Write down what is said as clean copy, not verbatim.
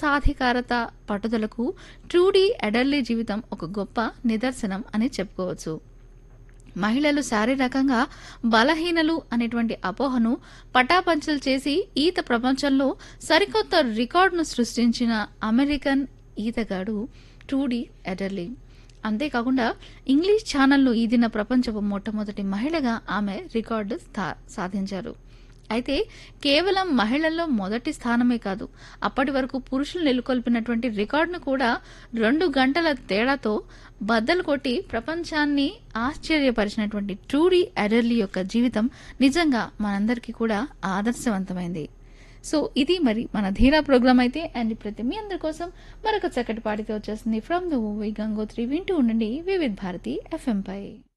సాధికారత పట్టుదలకు ట్రూడీ ఎడర్లీ జీవితం ఒక గొప్ప నిదర్శనం అని చెప్పుకోవచ్చు. మహిళలు శారీరకంగా బలహీనలు అనేటువంటి అపోహను పటాపంచలు చేసి ఈత ప్రపంచంలో సరికొత్త రికార్డును సృష్టించిన అమెరికన్ ఈతగాడు ట్రూడీ ఎడర్లీ. అంతేకాకుండా ఇంగ్లీష్ ఛానల్లో ఈదిన ప్రపంచపు మొట్టమొదటి మహిళగా ఆమె రికార్డు సాధించారు. అయితే కేవలం మహిళల్లో మొదటి స్థానమే కాదు, అప్పటి వరకు పురుషులు నెలకొల్పినటువంటి రికార్డును కూడా 2 గంటల తేడాతో బద్దలు కొట్టి ప్రపంచాన్ని ఆశ్చర్యపరిచినటువంటి ట్రూడీ ఎడర్లీ యొక్క జీవితం నిజంగా మనందరికీ కూడా ఆదర్శవంతమైంది. సో ఇది మరి మన ధీరా ప్రోగ్రామ్ అయితే. అండ్ ఇప్పుడైతే మీ అందరి కోసం మరొక చక్కటి పాటితో వచ్చేస్తుంది ఫ్రమ్ ద మూవీ గంగోత్రి. వింటూ ఉండండి వివిధ భారతి FM పై.